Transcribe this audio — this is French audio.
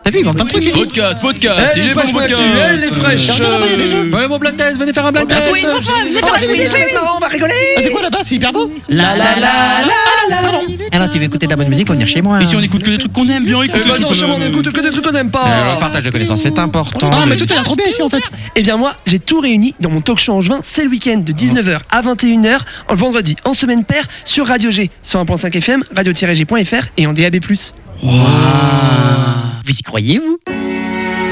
T'as vu, ils vendent plein de trucs ici. Podcast, il est bon podcast. Elle est fraîche. Regardez, il y a des jeux. Allez, mon blind test, venez faire un blind test. Oui, enfin, venez faire un blind test. On va rigoler. Ah, c'est quoi là-bas? C'est hyper beau. La la la la la. Alors tu veux écouter de la bonne musique, faut venir chez moi. Et si on écoute que des trucs qu'on aime bien, écoute. Eh ben non, chez moi, on écoute que des trucs qu'on n'aime Le pas. partage de connaissances, c'est important. Ah, mais tout a l'air trop bien ici en fait. Eh bien moi, j'ai tout réuni dans mon talk show en juin. C'est le week-end de 19h à 21h, le vendredi en semaine paire sur Radio G, 101.5 FM, radio-g.fr et en DAB+. Vous y croyez, vous?